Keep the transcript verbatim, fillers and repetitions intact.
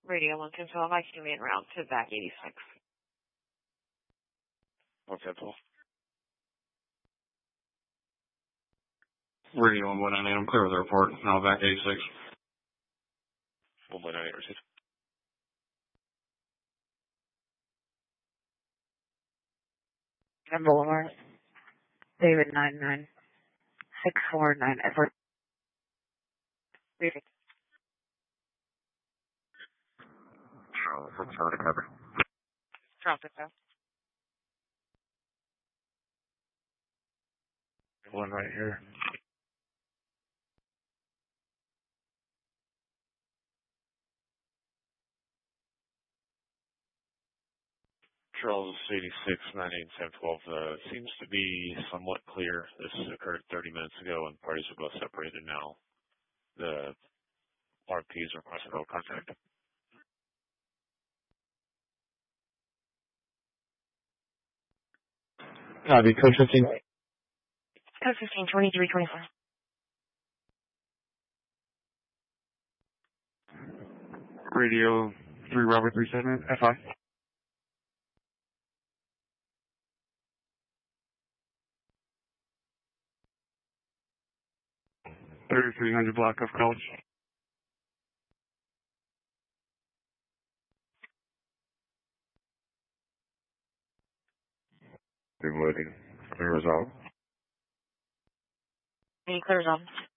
Radio one ten twelve, I came in route to back eighty-six. one ten twelve. Radio one one nine eight, I'm clear with the report. Now back eighty-six. one one nine eight received. Boulevard, David nine nine six four nine Edward. Reading. Charles, I'm sorry to cover. Trumpet, though. One right here. Charles eighty-six nine eight seven twelve uh, seems to be somewhat clear. This occurred thirty minutes ago and parties are both separated now. The R P is requesting no contact. Copy, code fifteen. Code fifteen twenty-three twenty-four. Radio three Robert three seven, F I. thirty-three hundred block of college. Been waiting. Clear resolve. Any clear results?